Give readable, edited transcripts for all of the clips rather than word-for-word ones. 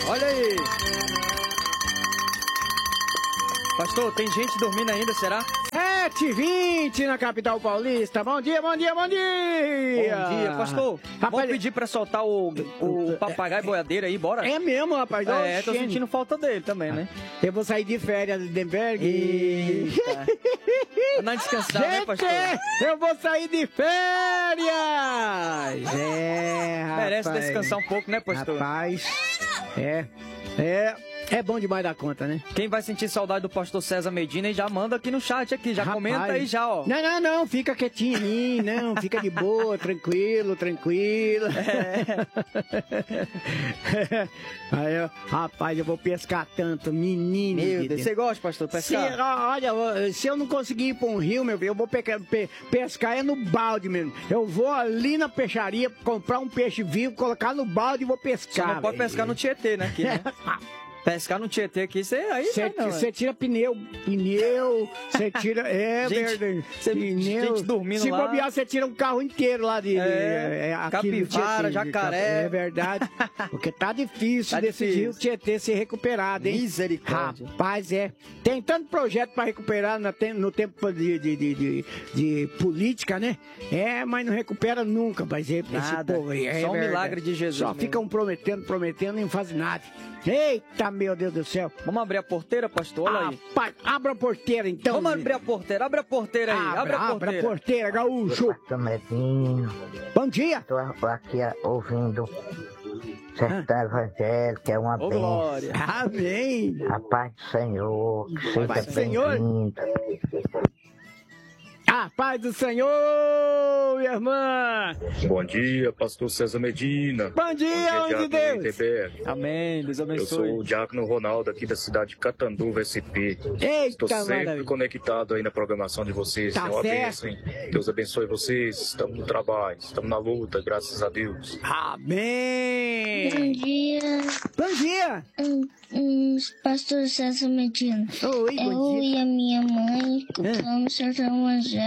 Olha aí. Pastor, tem gente dormindo ainda, será? 7h20 na capital paulista. Bom dia, bom dia, bom dia! Bom dia, pastor. Vamos pedir pra soltar o papagaio boiadeiro aí, bora? É mesmo, rapaz. Tô sentindo falta dele também, né? Eu vou sair de férias de Denberg. Eita. Não descansar, né, pastor? Eu vou sair de férias! Rapaz. Merece descansar um pouco, né, pastor? Rapaz, é bom demais da conta, né? Quem vai sentir saudade do pastor César Medina, aí já manda aqui no chat aqui, já comenta aí já, ó. Não, fica quietinho aí, não, fica de boa, tranquilo. Aí, rapaz, eu vou pescar tanto, menino. Meu Deus, você gosta, pastor, de pescar? Se eu não conseguir ir pra um rio, meu filho, eu vou pescar no balde mesmo. Eu vou ali na peixaria, comprar um peixe vivo, colocar no balde e vou pescar. Você não pode pescar no Tietê, né? Aqui, né? Pescar no Tietê aqui, você tira pneu, você tira... verdade. Gente dormindo Se lá. Se bobear, você tira um carro inteiro lá de... capivara, jacaré. É verdade. Porque tá difícil desse rio Tietê ser recuperado, hein? Misericórdia. Rapaz, tem tanto projeto pra recuperar no tempo de política, né? Mas não recupera nunca, mas nada. Esse povo aí, só um milagre de Jesus. Só mesmo. ficam prometendo e não fazem nada. Eita, meu Deus do céu. Vamos abrir a porteira, pastor? Olha aí. Pai, abra a porteira, então. Vamos abrir a porteira. Abre a porteira aí. Abra a porteira, gaúcho. Bom dia. Estou aqui ouvindo Sertão Evangélico, que é uma bênção. Glória. Amém. A paz do Senhor, que seja paz do Senhor. bem-vindo. A paz do Senhor, minha irmã. Bom dia, pastor César Medina. Bom dia, homem de Deus. Amém, Deus abençoe. Eu sou o Diácono Ronaldo, aqui da cidade de Catanduva, SP. Eita, estou sempre maravilha. conectado aí na programação de vocês. Tá é uma certo. bênção, hein? Deus abençoe vocês. Estamos no trabalho, estamos na luta, graças a Deus. Amém. Bom dia. Bom dia. Pastor César Medina. Oi, bom Eu dia. e a minha mãe escutamos Sertão Evangélico.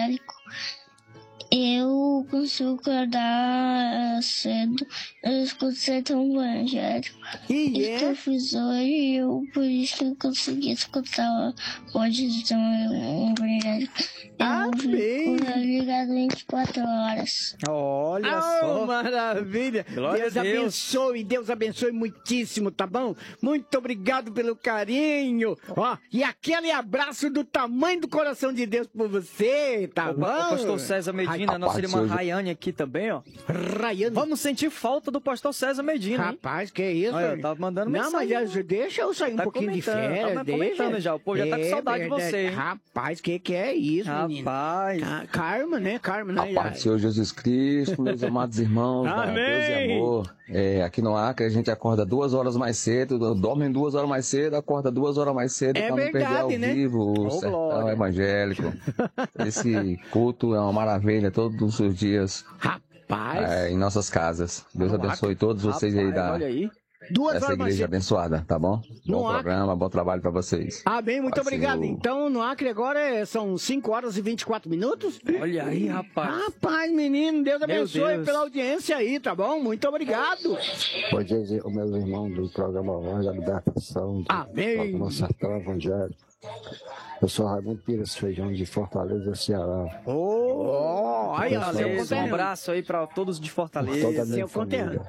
Eu consigo acordar cedo. Eu escuto Sertão Evangélico. Isso que eu fiz hoje, por isso que eu consegui escutar o áudio do Sertão Evangélico. Eu fico ligado 24 horas. Olha só. Maravilha. Glória a Deus. Deus abençoe muitíssimo, tá bom? Muito obrigado pelo carinho. Ó, e aquele abraço do tamanho do coração de Deus por você, tá bom? O pastor César Medina, a nossa irmã Rayane aqui também, ó. Rayane. Vamos sentir falta do pastor César Medina, hein? Rapaz, que isso? Olha, tava mandando mensagem. Não, mas deixa eu sair um pouquinho de férias. Tá comentando já, o povo já tá com saudade de você, hein? Rapaz, que é isso, menino? Rapaz. Karma, né? A paz do Senhor Jesus Cristo, meus amados irmãos, Amém. Deus e amor. Aqui no Acre a gente acorda 2 horas mais cedo, dorme 2 horas mais cedo, acorda 2 horas mais cedo para não perder ao vivo o Sertão Evangélico. Esse culto é uma maravilha todos os dias. Rapaz. Em nossas casas. Deus abençoe todos vocês aí dessa igreja abençoada, tá bom? Bom programa, bom trabalho para vocês. Bem, muito obrigado. Então, no Acre agora são 5 horas e 24 minutos. Olha aí, rapaz. Rapaz, menino, Deus abençoe pela audiência aí, tá bom? Muito obrigado. Bom dia, meus irmãos do programa Voz da Libertação. Amém. Do Sertão Evangélico. Eu sou Raimundo Pires Feijão, de Fortaleza, Ceará. Aí, ó, um abraço aí para todos de Fortaleza. Seu conterrâneo.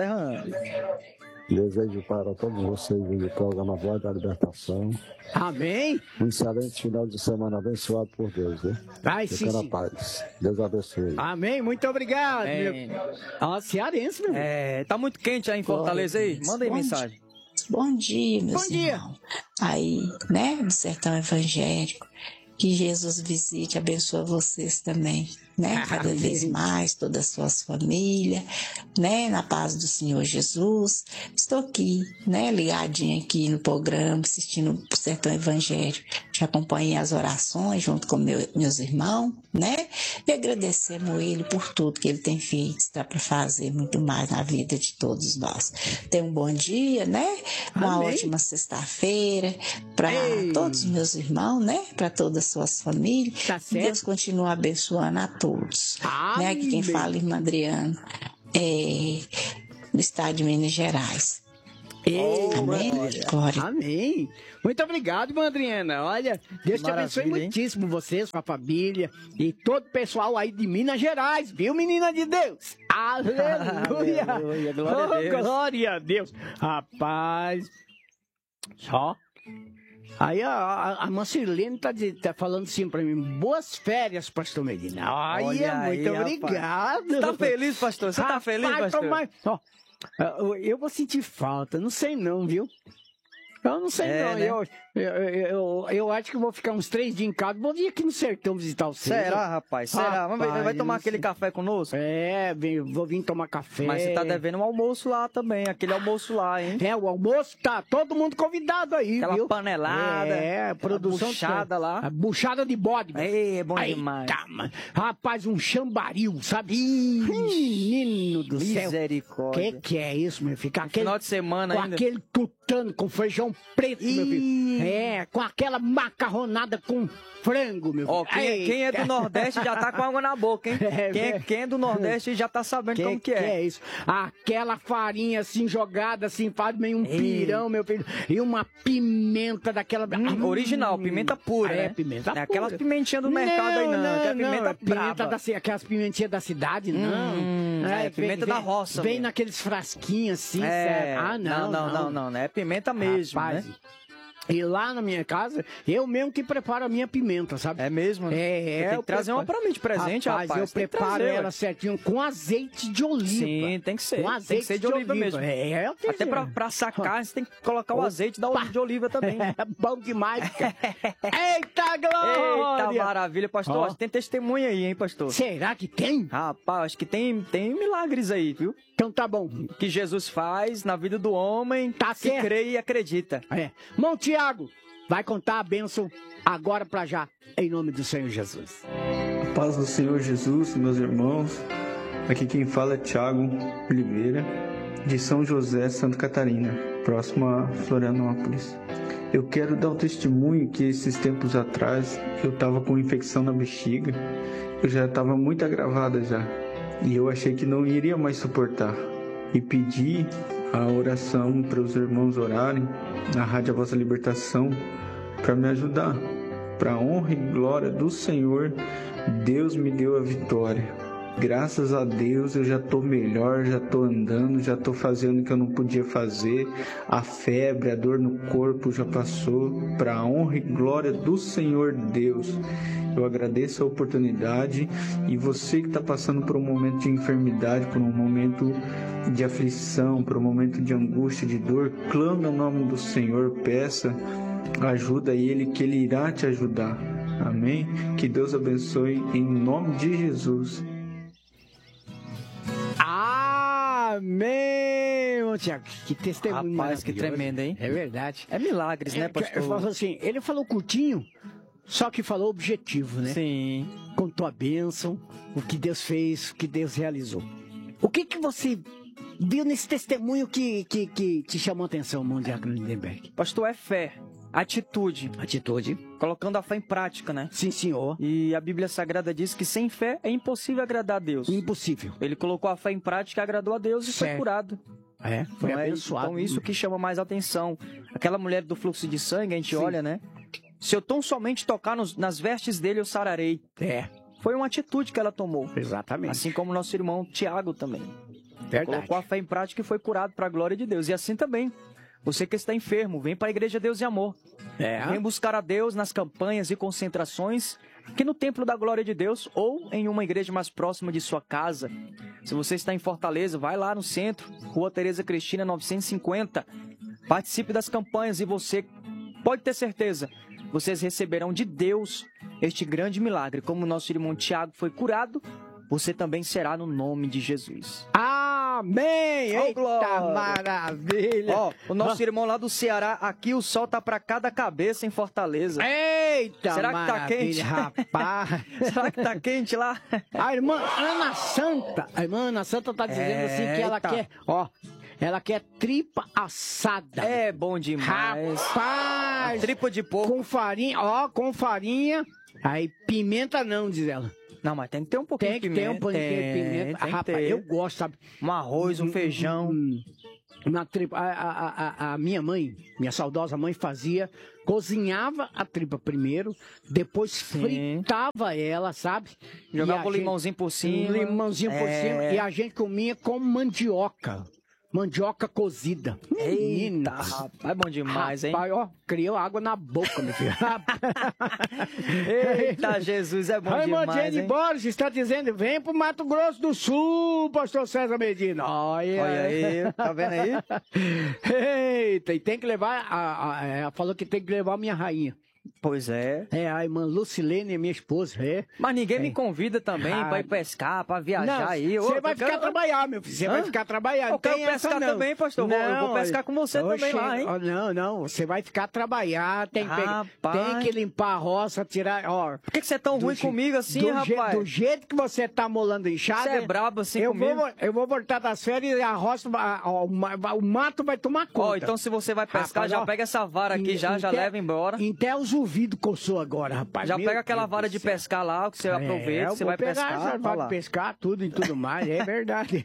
Desejo para todos vocês do programa Voz da Libertação. Amém. Um excelente final de semana abençoado por Deus, né? Fica na paz. Deus abençoe. Amém. Muito obrigado. Cearense, meu. Tá muito quente aí em Fortaleza aí? Manda aí mensagem. Bom dia, meus irmãos. Aí, né, do Sertão Evangélico. Que Jesus visite, abençoe vocês também, né? Cada vez mais, todas as suas famílias, né? Na paz do Senhor Jesus. Estou aqui, né? Ligadinha aqui no programa, assistindo o Sertão Evangélico. Te acompanhei as orações junto com meus irmãos, né? E agradecemos ele por tudo que ele tem feito. Está para fazer muito mais na vida de todos nós. Tenha um bom dia, né? Uma ótima sexta-feira para todos os meus irmãos, né? Para todas as suas famílias. Tá certo. Deus continua abençoando a todos. Né? Aqui quem fala é irmã Adriana, no estado de Minas Gerais. Amém. Glória. Amém. Muito obrigado, Adriana. Olha, Deus te abençoe muitíssimo, você, sua família e todo o pessoal aí de Minas Gerais, viu, menina de Deus? Aleluia. Aleluia. Glória a Deus. Glória a Deus. Rapaz, só. Aí a Marcelene tá falando assim pra mim, boas férias, pastor Medina. Olha, muito obrigado. Você tá feliz, pastor? Você tá feliz, pastor? Eu vou sentir falta, não sei não, viu? Eu não sei não, né? Eu acho que vou ficar uns 3 dias em casa, vou vir aqui no sertão visitar o senhor. Será, rapaz? Será? Vai tomar aquele café conosco? Vou vir tomar café. Mas você tá devendo um almoço lá também, aquele almoço lá, hein? O almoço tá todo mundo convidado aí, aquela viu? Panelada. Produção buchada lá. A buchada de bode. É bom demais. Mano. Rapaz, um chambaril, sabe? Menino do céu. Misericórdia. Que é isso, meu filho? Final de semana com ainda. Aquele tutano com feijão preto, meu filho. Com aquela macarronada com frango, meu filho. Quem é do Nordeste já tá com água na boca, hein? Quem é do Nordeste já tá sabendo como que é. Que é isso? Aquela farinha assim, jogada assim, faz meio um pirão, meu filho. E uma pimenta daquela... original, pimenta pura, né? Pimenta pura. Aquelas pimentinhas do mercado aí, não. É pimenta brava. Aquelas pimentinhas da cidade, não. Pimenta da roça. Vem naqueles frasquinhos assim, não. É pimenta mesmo, rapaz, né? E lá na minha casa, eu mesmo que preparo a minha pimenta, sabe? É mesmo? Tem que trazer uma pra mim de presente, rapaz. Eu preparo ela certinho com azeite de oliva. Sim, tem que ser. Com azeite tem que ser de oliva mesmo. Até pra sacar, você tem que colocar o azeite de oliva também. É bom demais, cara. Eita, glória! Eita, maravilha, pastor. Acho que tem testemunha aí, hein, pastor? Será que tem? Rapaz, acho que tem milagres aí, viu? Então tá bom. Que Jesus faz na vida do homem que crê e acredita. Irmão Tiago, vai contar a bênção agora pra já, em nome do Senhor Jesus. A paz do Senhor Jesus, meus irmãos. Aqui quem fala é Tiago Oliveira, de São José, Santa Catarina, próximo a Florianópolis. Eu quero dar um testemunho que esses tempos atrás eu estava com infecção na bexiga. Eu já estava muito agravada já. E eu achei que não iria mais suportar. E pedi a oração para os irmãos orarem na Rádio A Vossa Libertação para me ajudar. Para a honra e glória do Senhor, Deus me deu a vitória. Graças a Deus eu já estou melhor, já estou andando, já estou fazendo o que eu não podia fazer. A febre, a dor no corpo já passou. Para a honra e glória do Senhor Deus. Eu agradeço a oportunidade e você que está passando por um momento de enfermidade, por um momento de aflição, por um momento de angústia, de dor, clame o nome do Senhor, peça ajuda a Ele que Ele irá te ajudar. Amém? Que Deus abençoe em nome de Jesus. Amém, Tiago. Que testemunho. Rapaz, que tremendo, hein? É verdade. É milagres, né, pastor? Ele falou curtinho, só que falou objetivo, né? Sim. Contou a bênção, o que Deus fez, o que Deus realizou. O que você viu nesse testemunho que te chamou a atenção, irmão Diácono Lindenberg? Pastor, é fé. Atitude. Colocando a fé em prática, né? Sim, senhor. E a Bíblia Sagrada diz que sem fé é impossível agradar a Deus. Impossível. Ele colocou a fé em prática, agradou a Deus e foi curado. Foi abençoado. Então isso que chama mais atenção. Aquela mulher do fluxo de sangue, a gente olha, né? Se eu tão somente tocar nas vestes dele, eu sararei. Foi uma atitude que ela tomou. Exatamente. Assim como nosso irmão Tiago também. Verdade. Colocou a fé em prática e foi curado para a glória de Deus. E assim também. Você que está enfermo, vem para a Igreja Deus e Amor. Vem buscar a Deus nas campanhas e concentrações, aqui no Templo da Glória de Deus ou em uma igreja mais próxima de sua casa. Se você está em Fortaleza, vai lá no centro, Rua Tereza Cristina, 950. Participe das campanhas e você pode ter certeza, vocês receberão de Deus este grande milagre. Como o nosso irmão Tiago foi curado, você também será no nome de Jesus. Amém! Eita, maravilha! O nosso irmão lá do Ceará, aqui o sol tá pra cada cabeça em Fortaleza. Eita, será que tá quente? Rapaz! Será que tá quente lá? A irmã Ana Santa tá dizendo assim que ela quer, ela quer tripa assada. É bom demais. Rapaz! Tripa de porco. Com farinha. Aí pimenta não, diz ela. Não, mas tem que ter um pouquinho de pimenta. Tem um pouquinho de pimenta. Rapaz, eu gosto, sabe? Um arroz, um feijão. A minha mãe, minha saudosa mãe, cozinhava a tripa primeiro, depois fritava ela, sabe? Jogava o limãozinho por cima. E a gente comia com mandioca. Mandioca cozida. Eita, rapaz, é bom demais, hein? Rapaz, ó, criou água na boca, meu filho. Eita, Jesus, é bom demais, Raimundinho de Borges está dizendo, vem pro Mato Grosso do Sul, pastor César Medina. Olha aí, tá vendo aí? Eita, e tem que levar, ela falou que tem que levar a minha rainha. Pois é. A irmã Lucilene, minha esposa, Mas ninguém me convida também pra ir pescar, pra viajar aí. Você vai ficar trabalhar, meu filho. Você vai ficar trabalhando. Eu quero pescar também, pastor. Eu vou pescar com você também lá, hein? Não. Você vai ficar trabalhar, tem que limpar a roça, tirar... Ó, por que você é tão ruim comigo assim, rapaz? Do jeito que você tá molando enxada... Você é brabo assim comigo? Eu vou voltar das férias e a roça, o mato vai tomar conta. Então se você vai pescar, já pega essa vara aqui, já leva embora. Até os ouvidos coçou agora, rapaz. Já pega aquela vara de pescar lá, que você aproveita, você vai pescar. Já vai pescar tudo e tudo mais, é verdade.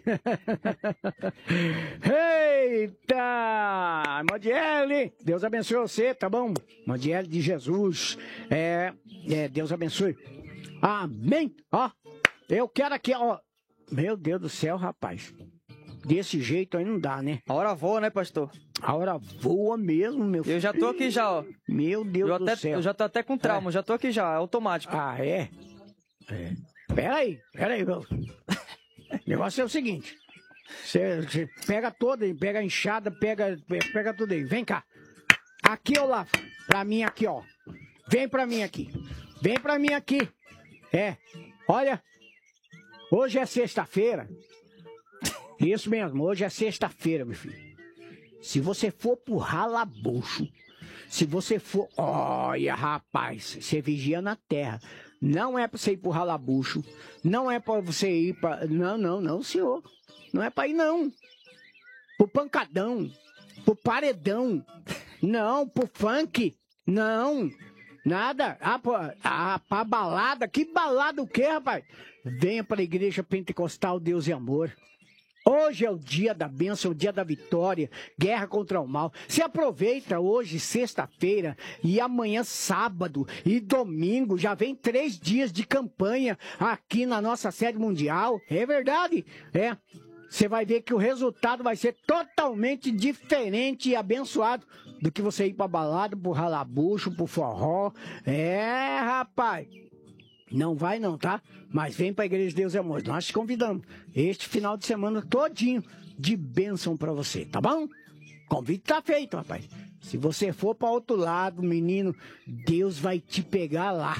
Eita! Madiele, Deus abençoe você, tá bom? Madiele de Jesus, Deus abençoe. Amém! Ó, eu quero aqui, ó. Meu Deus do céu, rapaz. Desse jeito aí não dá, né? A hora voa, né, pastor? A hora voa mesmo, meu filho. Eu já tô aqui já, ó. Meu Deus do céu. Eu já tô até com trauma, já tô aqui já, é automático. É? Peraí, meu. O negócio é o seguinte. Você pega toda aí, pega a enxada, pega tudo aí. Vem cá. Aqui, Olavo. Pra mim aqui, ó. Vem pra mim aqui. Vem pra mim aqui. Olha. Hoje é sexta-feira. Isso mesmo, hoje é sexta-feira, meu filho. Se você for pro ralabucho, se você for... Olha, rapaz, você vigia na terra. Não é pra você ir pro ralabucho. Não é pra você ir pra... Não, senhor. Não é pra ir, não. Pro pancadão. Pro paredão. Não, pro funk. Não. Nada. Pra balada. Que balada o quê, rapaz? Venha pra Igreja Pentecostal Deus e Amor. Hoje é o dia da bênção, o dia da vitória, guerra contra o mal. Se aproveita hoje, sexta-feira, e amanhã, sábado e domingo, já vem 3 dias de campanha aqui na nossa sede mundial. É verdade? Você vai ver que o resultado vai ser totalmente diferente e abençoado do que você ir pra balada, pro ralabucho, pro forró. Rapaz. Não vai não, tá? Mas vem pra Igreja de Deus e Amor. Nós te convidamos. Este final de semana todinho de bênção pra você, tá bom? Convite tá feito, rapaz. Se você for pra outro lado, menino, Deus vai te pegar lá.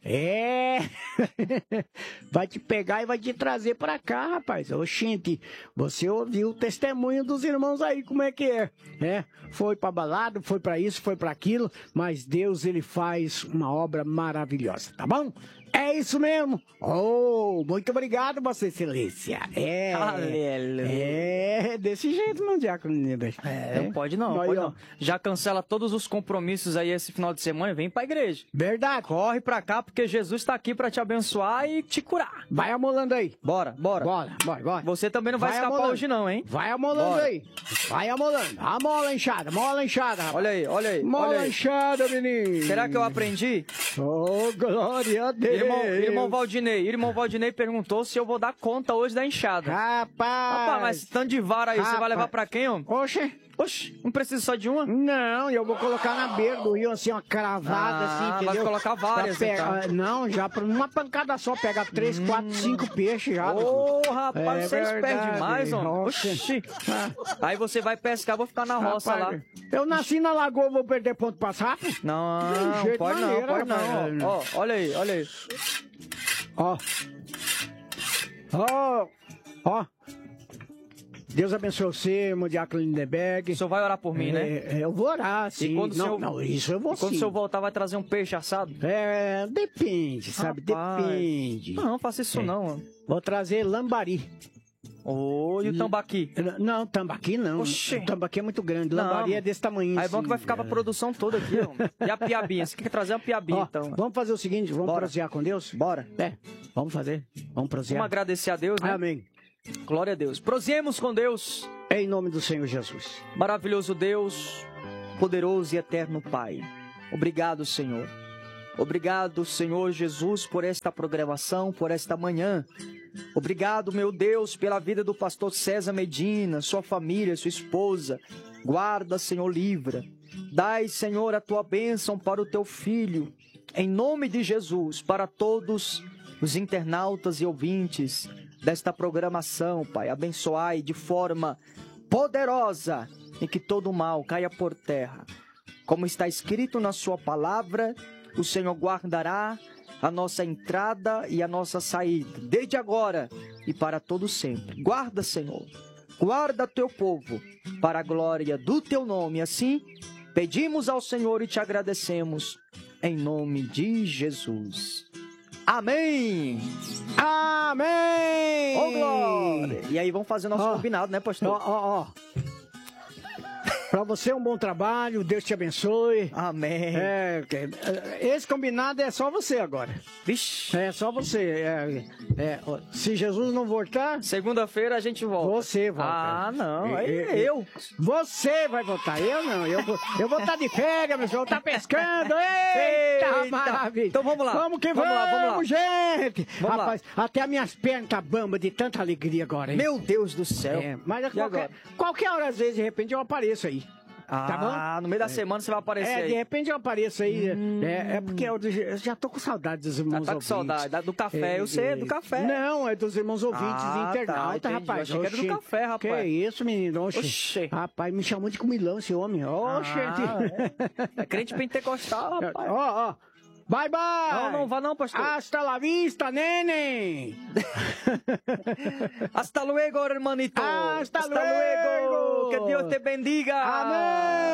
Vai te pegar e vai te trazer pra cá, rapaz. Oxente, você ouviu o testemunho dos irmãos aí, como é que é? Foi pra balada, foi pra isso, foi pra aquilo, mas Deus, ele faz uma obra maravilhosa, tá bom? É isso mesmo. Muito obrigado, Vossa Excelência. Aleluia. Desse jeito, não, Diácono Neves. Não pode não, pode não. Já cancela todos os compromissos aí esse final de semana e vem pra igreja. Verdade. Corre pra cá, porque Jesus tá aqui pra te abençoar e te curar. Vai amolando aí. Bora. Bora. Você também não vai escapar amolando hoje não, hein? Vai amolando aí. Vai amolando. Amola a enxada, rapaz. Olha aí. Mola a enxada, menino. Será que eu aprendi? Glória a Deus. Irmão Valdinei perguntou se eu vou dar conta hoje da enxada. Rapaz, mas tanto de vara aí, você vai levar pra quem, homem? Oxe, não precisa só de uma? Não, eu vou colocar na beira do rio, assim, uma cravada, assim, entendeu? Vai colocar várias, então. Não, já pra uma pancada só, pega 3, 4, 5 peixes já. Rapaz, você perde demais, homem. Oxi. Aí você vai pescar, vou ficar na roça lá. Eu nasci na lagoa, vou perder ponto pra sapo? Não, pode não. Ó, olha aí. Ó. Deus abençoe você, irmão Diácono Lindenberg. O senhor vai orar por mim, né? Eu vou orar, sim. Isso eu vou sim. Quando o senhor voltar, vai trazer um peixe assado? Depende, sabe? Depende. Não, faça isso não, mano. Vou trazer lambari. E o tambaqui? Não, tambaqui não. Oxê. O tambaqui é muito grande. Lambari é desse tamanho. Aí é bom que vai ficar pra produção toda aqui, ó. E a piabinha? Você quer trazer uma piabinha, então? Vamos fazer o seguinte, vamos prosear com Deus? Bora. Vamos fazer. Vamos prosear. Vamos agradecer a Deus, né? Amém. Glória a Deus. Prosseguimos com Deus. Em nome do Senhor Jesus. Maravilhoso Deus, poderoso e eterno Pai. Obrigado, Senhor. Obrigado, Senhor Jesus, por esta programação, por esta manhã. Obrigado, meu Deus, pela vida do pastor César Medina, sua família, sua esposa. Guarda, Senhor, livra. Dai, Senhor, a tua bênção para o teu filho. Em nome de Jesus, para todos os internautas e ouvintes desta programação, Pai. Abençoai de forma poderosa e que todo mal caia por terra. Como está escrito na sua palavra, o Senhor guardará a nossa entrada e a nossa saída, desde agora e para todo sempre. Guarda, Senhor, guarda teu povo para a glória do teu nome. Assim, pedimos ao Senhor e te agradecemos em nome de Jesus. Amém! Amém! Ô, glória! E aí, vamos fazer o nosso combinado, né, pastor? Para você um bom trabalho, Deus te abençoe. Amém. Esse combinado é só você agora. Vixe. É só você. Se Jesus não voltar... Segunda-feira a gente volta. Você volta. Ah, não. Eu. Você vai voltar. Eu não. Eu vou estar de férias, meu senhor. Tá pescando. Eita, maravilha. Então vamos lá. Vamos, gente. Vamos Rapaz, lá. Até as minhas pernas tá bamba de tanta alegria agora, hein? Meu Deus do céu. Mas qualquer hora, às vezes, de repente, eu apareço aí. Tá bom? No meio da semana você vai aparecer aí. De repente eu apareço aí. Porque eu já tô com saudade dos irmãos ouvintes. Tá com saudade do café, eu sei, do café. Não, é dos irmãos ouvintes internautas, rapaz. Eu achei que era do café, rapaz. Que isso, menino? Oxê. Rapaz, me chamou de comilão esse homem. É crente pentecostal, rapaz. Bye, bye! Não vá não, pastor. Hasta la vista, neném! Hasta luego, hermanito! Hasta luego! Que Deus te bendiga! Amém!